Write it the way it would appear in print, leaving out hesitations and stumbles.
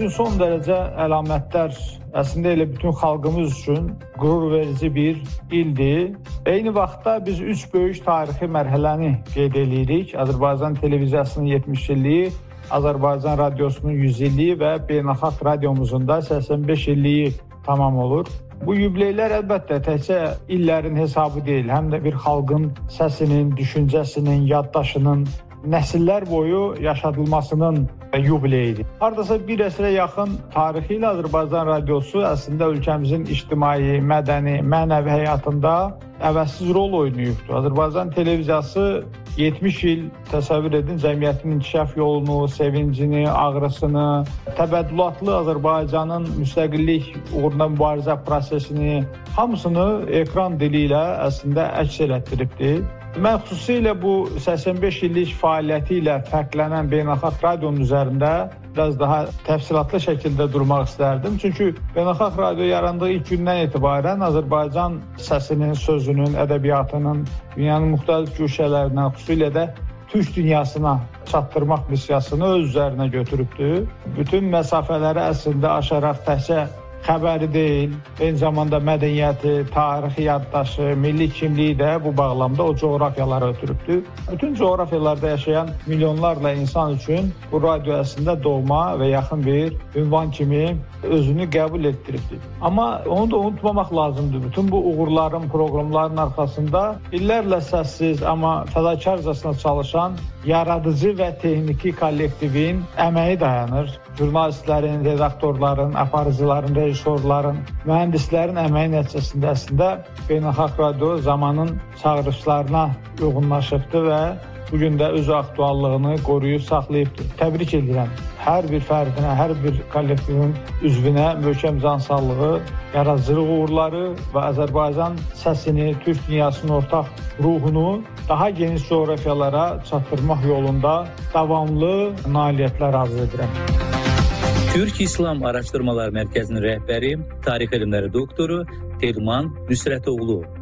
üçün son dərəcə əlamətdar, əslində elə bütün xalqımız üçün qürur verici bir ildir. Eyni vaxtda biz 3 böyük tarixi mərhələni qeyd edirik. Azərbaycan televiziyasının 70 illiyi, Azərbaycan radiosunun 100 illiyi və beynəlxalq radiomuzun da 85 illiyi tamam olur. Bu yubileylər əlbəttə təkcə illərin hesabı deyil, həm də bir xalqın səsinin, düşüncəsinin, yaddaşının nəsillər boyu yaşadılmasının yubileyidir. Hardasa bir əsrə yaxın tarixi ilə Azərbaycan radiosu əslində ölkəmizin ictimai, mədəni, mənəvi həyatında əvəzsiz rol oynayıbdır. Azərbaycan televiziyası 70 il təsəvvür edin, cəmiyyətin inkişaf yolunu, sevincini, ağrısını, təbəddülatlı Azərbaycanın müstəqillik uğrunda mübarizə prosesini, hamısını ekran dili ilə əslində əks elətdiribdir. Mən xüsusilə bu 85 illik fəaliyyəti ilə fərqlənən beynəlxalq radionun üzərində biraz daha təfsilatlı şəkildə durmaq istərdim. Çünki beynəlxalq radio yarandığı ilk gündən etibarən Azərbaycan səsinin, sözünün, ədəbiyyatının dünyanın müxtəlif güşələrinə, xüsusilə də Türk dünyasına çatdırmaq missiyasını öz üzərinə götürübdür. Bütün məsafələri əslində aşaraq təkcə xəbəri deyil, eyni zamanda mədəniyyəti, tarixi yaddaşı, milli kimliyi də bu bağlamda o coğrafiyalara ötürübdür. Bütün coğrafiyalarda yaşayan milyonlarla insan üçün bu radio əslində doğma və yaxın bir ünvan kimi özünü qəbul etdiribdir. Amma onu da unutmamaq lazımdır. Bütün bu uğurların, proqramların arxasında illərlə səssiz, amma fədakarcasına çalışan yaradıcı və texniki kollektivin əməyi dayanır. Jurnalistlərin, redaktorların, aparıcıların, rejissorların, mühəndislərin əməyi nəticəsində əslində beynəlxalq radio zamanın çağırışlarına uyğunlaşıbdır və bugün də öz aktuallığını qoruyub saxlayıbdır. Təbrik edirəm hər bir fərdinə, hər bir kollektivin üzvünə möhkəm cansağlığı, yaradıcılıq uğurları və Azərbaycan səsini, Türk dünyasının ortaq ruhunu daha geniş coğrafiyalara çatdırmaq yolunda davamlı nailiyyətlər arzu edirəm. Türk İslam Araşdırmalar Mərkəzinin rəhbəri, tarix elmləri doktoru Telman Nüsrətoğlu.